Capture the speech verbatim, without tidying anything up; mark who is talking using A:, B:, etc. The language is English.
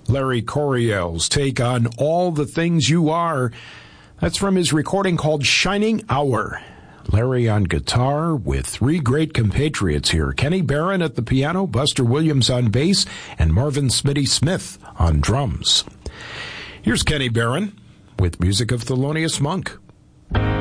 A: Larry Coryell's take on All the Things You Are. That's from his recording called Shining Hour. Larry on guitar with three great compatriots here. Kenny Barron at the piano, Buster Williams on bass, and Marvin Smitty Smith on drums. Here's Kenny Barron with music of Thelonious Monk.